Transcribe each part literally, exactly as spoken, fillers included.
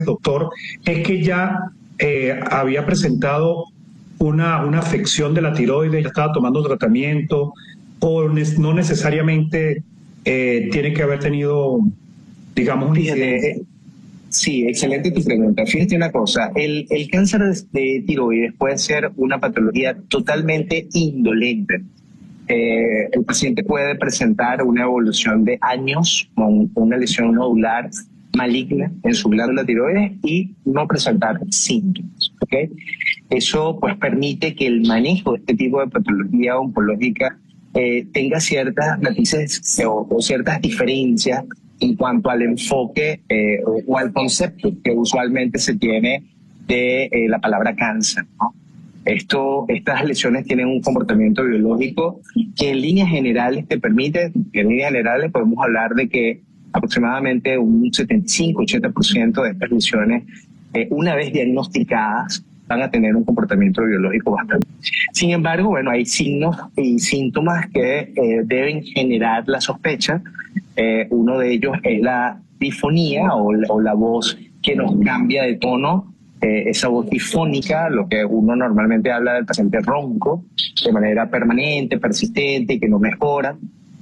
doctor, es que ya eh, había presentado una, una afección de la tiroides, ya estaba tomando tratamiento, o ne- no necesariamente eh, tiene que haber tenido, digamos, un incidente. Fíjate, eh, sí, excelente tu pregunta. Fíjate una cosa, el, el cáncer de, de tiroides puede ser una patología totalmente indolente. Eh, el paciente puede presentar una evolución de años con una lesión nodular maligna en su glándula tiroides y no presentar síntomas. ¿Okay? Eso pues permite que el manejo de este tipo de patología oncológica eh, tenga ciertas matices o, o ciertas diferencias en cuanto al enfoque eh, o, o al concepto que usualmente se tiene de eh, la palabra cáncer, ¿no? Esto, estas lesiones tienen un comportamiento biológico que en líneas generales te permite, en líneas generales podemos hablar de que aproximadamente un setenta y cinco a ochenta por ciento de estas lesiones, eh, una vez diagnosticadas, van a tener un comportamiento biológico bastante. Sin embargo, bueno, hay signos y síntomas que eh, deben generar la sospecha. Eh, uno de ellos es la difonía o la, o la voz que nos cambia de tono. Eh, esa voz difónica, lo que uno normalmente habla del paciente ronco, de manera permanente, persistente y que no mejora.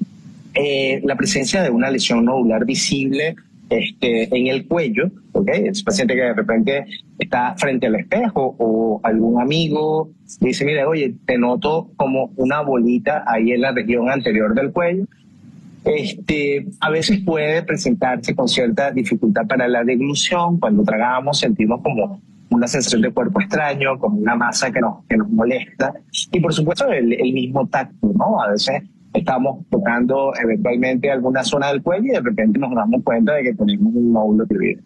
Eh, la presencia de una lesión nodular visible este, en el cuello, ¿okay? Es paciente que de repente está frente al espejo o algún amigo dice, mira, oye, te noto como una bolita ahí en la región anterior del cuello. Este, a veces puede presentarse con cierta dificultad para la deglución. Cuando tragamos sentimos como una sensación de cuerpo extraño, como una masa que nos, que nos molesta. Y por supuesto el, el mismo tacto, ¿no? A veces estamos tocando eventualmente alguna zona del cuello y de repente nos damos cuenta de que tenemos un nódulo tiroideo.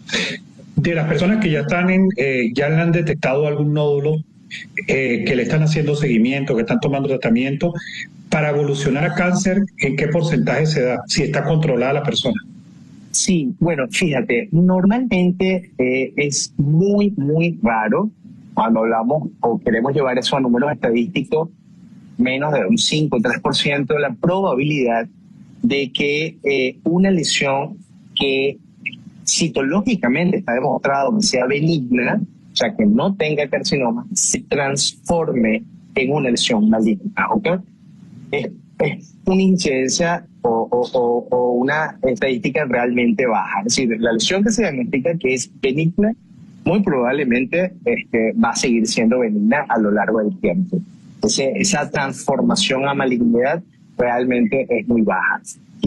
De las personas que ya están en, eh, ya le han detectado algún nódulo, eh, que le están haciendo seguimiento, que están tomando tratamiento, para evolucionar a cáncer, ¿en qué porcentaje se da? Si está controlada la persona. Sí, bueno, fíjate, normalmente eh, es muy, muy raro cuando hablamos o queremos llevar eso a números estadísticos, menos de un cinco o tres por ciento la probabilidad de que eh, una lesión que citológicamente está demostrado que sea benigna, o sea, que no tenga carcinoma, se transforme en una lesión maligna, ¿ok? Es, es una incidencia o, o, o, o una estadística realmente baja. Es decir, la lesión que se diagnostica que es benigna, muy probablemente este, va a seguir siendo benigna a lo largo del tiempo. Entonces, esa transformación a malignidad realmente es muy baja.